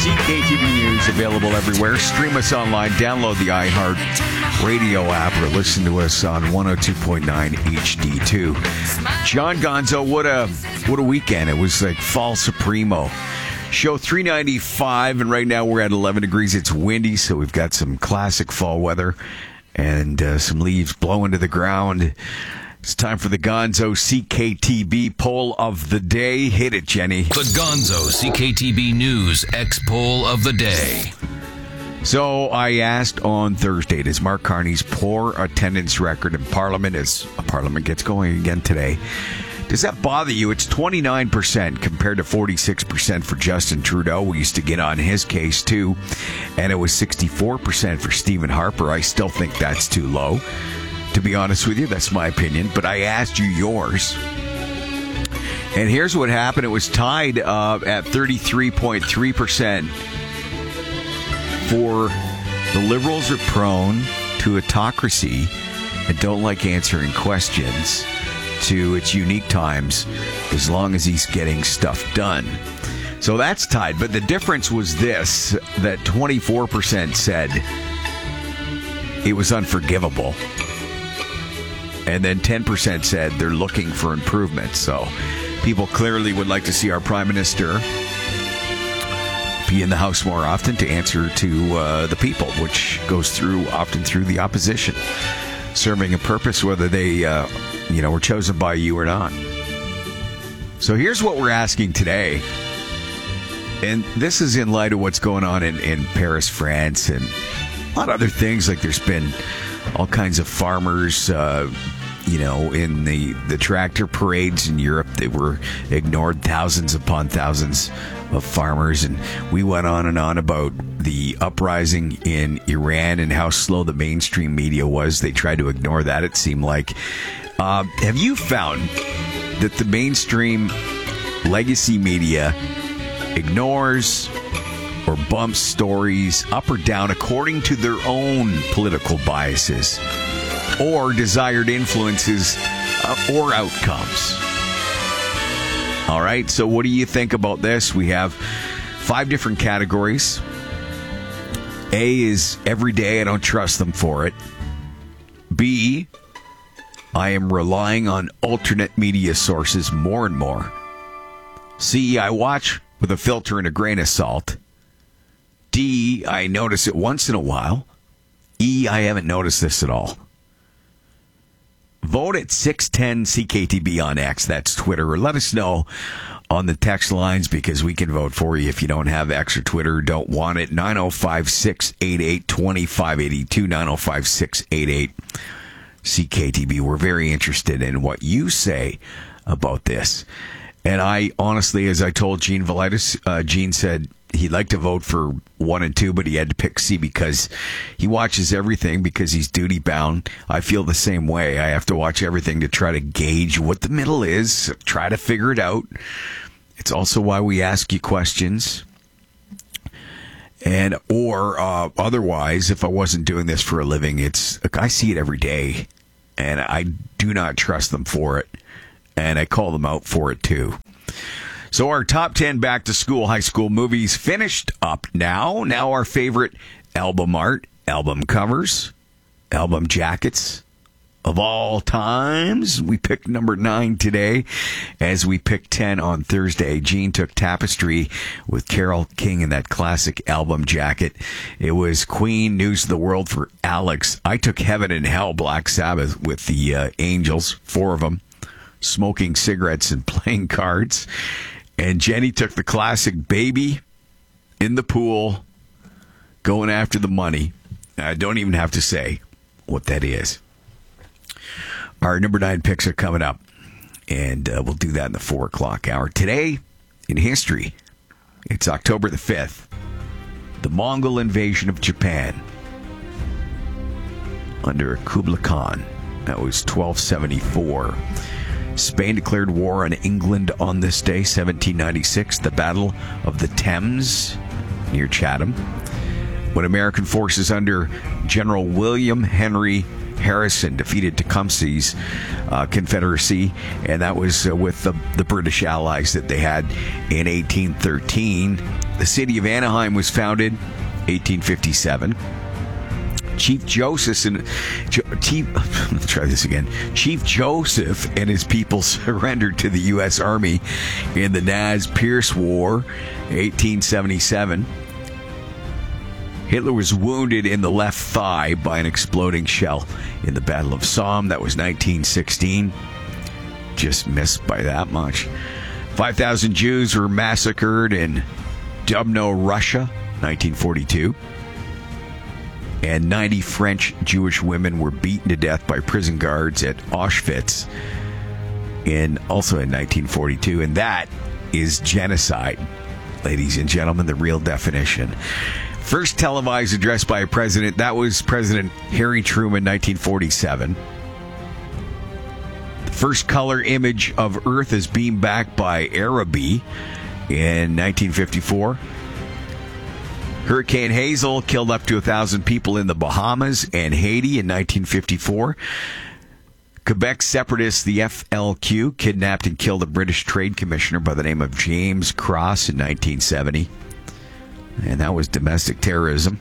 CKTB News available everywhere. Stream us online, download the iHeart Radio app, or listen to us on 102.9 HD2. John Gonzo, what a weekend. It was like fall supremo. Show 395, and right now we're at 11 degrees. It's windy, so we've got some classic fall weather and some leaves blowing to the ground. It's time for the Gonzo CKTB poll of the day. Hit it, Jenny. The Gonzo CKTB News X poll of the day. So I asked on Thursday, does Mark Carney's poor attendance record in Parliament, as Parliament gets going again today, does that bother you? It's 29% compared to 46% for Justin Trudeau. We used to get on his case too. And it was 64% for Stephen Harper. I still think that's too low. To be honest with you, that's my opinion. But I asked you yours. And here's what happened. It was tied at 33.3% for the Liberals are prone to autocracy and don't like answering questions to its unique times as long as he's getting stuff done. So that's tied. But the difference was this, that 24% said it was unforgivable. And then 10% said they're looking for improvement. So people clearly would like to see our Prime Minister be in the House more often to answer to the people, which goes often through the opposition, serving a purpose whether they were chosen by you or not. So here's what we're asking today. And this is in light of what's going on in Paris, France, and a lot of other things. Like there's been all kinds of farmers, in the tractor parades in Europe. They were ignored, thousands upon thousands of farmers. And we went on and on about the uprising in Iran and how slow the mainstream media was. They tried to ignore that, it seemed like. Have you found that the mainstream legacy media ignores or bumps stories up or down according to their own political biases or desired influences or outcomes? All right, so what do you think about this? We have 5 different categories. A is every day I don't trust them for it. B, I am relying on alternate media sources more and more. C, I watch with a filter and a grain of salt. D, I notice it once in a while. E, I haven't noticed this at all. Vote at 610 CKTB on X. That's Twitter. Or let us know on the text lines because we can vote for you if you don't have X or Twitter or don't want it. 905-688-2582. 905-688 CKTB. We're very interested in what you say about this. And I honestly, as I told Gene Velitis, Gene said he'd like to vote for 1 and 2, but he had to pick C because he watches everything because he's duty bound. I feel the same way. I have to watch everything to try to gauge what the middle is, try to figure it out. It's also why we ask you questions. And otherwise, if I wasn't doing this for a living, I see it every day, and I do not trust them for it, and I call them out for it too. So our top 10 back-to-school high school movies finished up now. Now our favorite album art, album covers, album jackets of all times. We picked number 9 today, as we picked 10 on Thursday. Gene took Tapestry with Carole King in that classic album jacket. It was Queen, News of the World for Alex. I took Heaven and Hell, Black Sabbath with the Angels, 4 of them, smoking cigarettes and playing cards. And Jenny took the classic Baby in the Pool, going after the money. I don't even have to say what that is. Our number 9 picks are coming up, and we'll do that in the 4 o'clock hour. Today, in history, it's October the 5th, the Mongol invasion of Japan under Kublai Khan. That was 1274. Spain declared war on England on this day, 1796, the Battle of the Thames near Chatham, when American forces under General William Henry Harrison defeated Tecumseh's Confederacy, and that was with the British allies that they had in 1813. The city of Anaheim was founded 1857. Chief Joseph and his people surrendered to the U.S. Army in the Nez-Perce War, 1877. Hitler was wounded in the left thigh by an exploding shell in the Battle of Somme. That was 1916. Just missed by that much. 5,000 Jews were massacred in Dubno, Russia, 1942. And 90 French Jewish women were beaten to death by prison guards at Auschwitz also in 1942. And that is genocide, ladies and gentlemen, the real definition. First televised address by a president, that was President Harry Truman, 1947. The first color image of Earth is beamed back by Araby in 1954. Hurricane Hazel killed up to 1,000 people in the Bahamas and Haiti in 1954. Quebec separatists, the FLQ, kidnapped and killed a British trade commissioner by the name of James Cross in 1970. And that was domestic terrorism.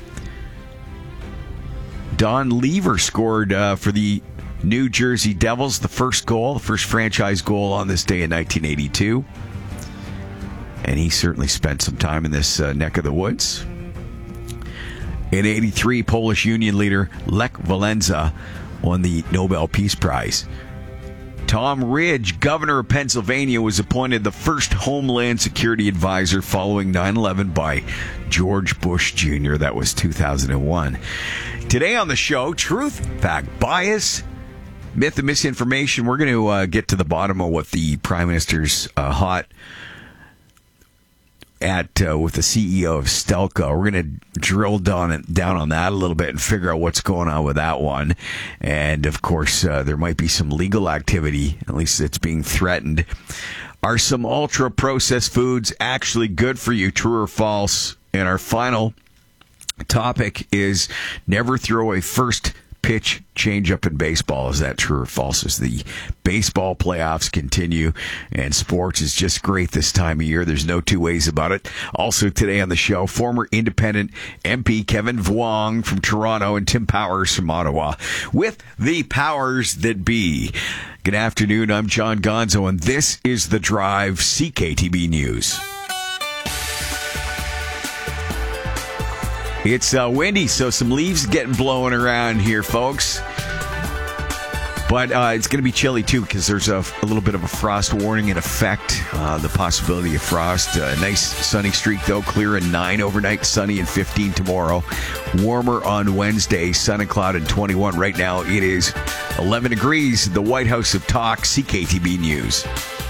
Don Lever scored for the New Jersey Devils the first franchise goal on this day in 1982. And he certainly spent some time in this neck of the woods. In 1983, Polish Union leader Lech Walesa won the Nobel Peace Prize. Tom Ridge, governor of Pennsylvania, was appointed the first Homeland Security advisor following 9/11 by George Bush Jr. That was 2001. Today on the show, truth, fact, bias, myth, and misinformation. We're going to get to the bottom of what the Prime Minister's hot with the CEO of Stelco. We're going to drill down on that a little bit and figure out what's going on with that one. And, of course, there might be some legal activity, at least it's being threatened. Are some ultra-processed foods actually good for you, true or false? And our final topic is never throw a first pitch change-up in baseball. Is that true or false? As the baseball playoffs continue, and sports is just great this time of year. There's no two ways about it. Also today on the show, former independent MP Kevin Vuong from Toronto and Tim Powers from Ottawa with the powers that be. Good afternoon. I'm John Gonzo, and this is The Drive, CKTB News. It's windy, so some leaves getting blown around here, folks. But it's going to be chilly, too, because there's a little bit of a frost warning in effect. The possibility of frost. Nice sunny streak, though. Clear and 9 overnight. Sunny and 15 tomorrow. Warmer on Wednesday. Sun and cloud and 21. Right now, it is 11 degrees. The White House of Talk, CKTB News.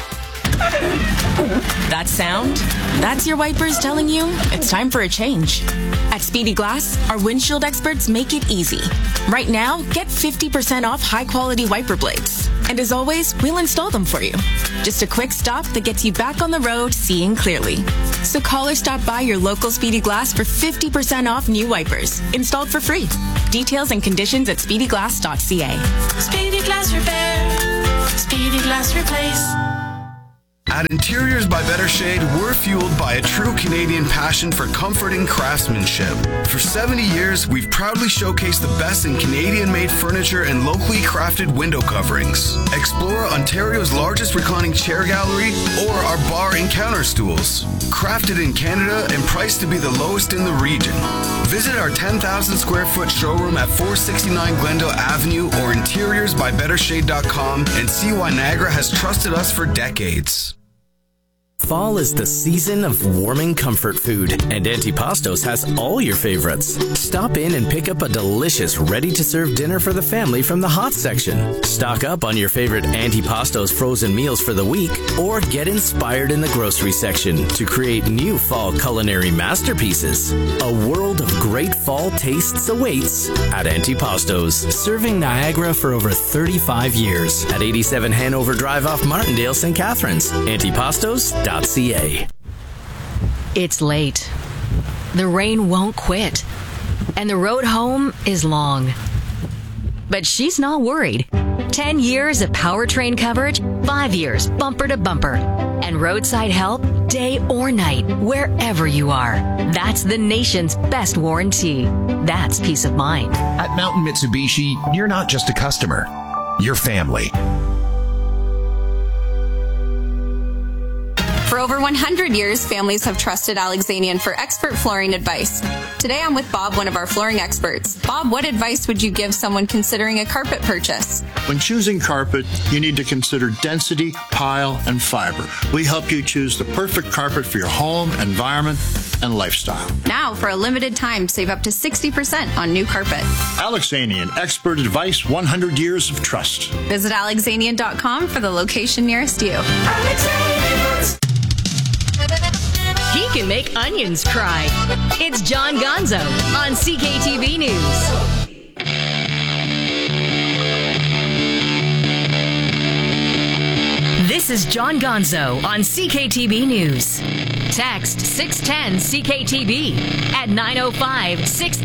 That sound? That's your wipers telling you it's time for a change. At Speedy Glass, our windshield experts make it easy. Right now, get 50% off high-quality wiper blades. And as always, we'll install them for you. Just a quick stop that gets you back on the road seeing clearly. So call or stop by your local Speedy Glass for 50% off new wipers, installed for free. Details and conditions at speedyglass.ca. Speedy Glass Repair. Speedy Glass Replace. At Interiors by Better Shade, we're fueled by a true Canadian passion for comforting craftsmanship. For 70 years, we've proudly showcased the best in Canadian-made furniture and locally crafted window coverings. Explore Ontario's largest reclining chair gallery or our bar and counter stools. Crafted in Canada and priced to be the lowest in the region. Visit our 10,000 square foot showroom at 469 Glendale Avenue or interiorsbybettershade.com and see why Niagara has trusted us for decades. Fall is the season of warming comfort food, and Antipastos has all your favorites. Stop in and pick up a delicious, ready-to-serve dinner for the family from the hot section. Stock up on your favorite Antipastos frozen meals for the week, or get inspired in the grocery section to create new fall culinary masterpieces. A world of great fall tastes awaits at Antipastos, serving Niagara for over 35 years at 87 Hanover Drive off Martindale, St. Catharines. Antipastos.ca. It's late. The rain won't quit. And the road home is long. But she's not worried. 10 years of powertrain coverage, 5 years bumper to bumper. And roadside help day or night, wherever you are. That's the nation's best warranty. That's peace of mind. At Mountain Mitsubishi, you're not just a customer, you're family. For over 100 years, families have trusted Alexanian for expert flooring advice. Today I'm with Bob, one of our flooring experts. Bob, what advice would you give someone considering a carpet purchase? When choosing carpet, you need to consider density, pile, and fiber. We help you choose the perfect carpet for your home, environment, and lifestyle. Now, for a limited time, save up to 60% on new carpet. Alexanian, expert advice, 100 years of trust. Visit alexanian.com for the location nearest you. He can make onions cry. It's John Gonzo on CKTV News. This is John Gonzo on CKTV News. Text 610-CKTV at 905-6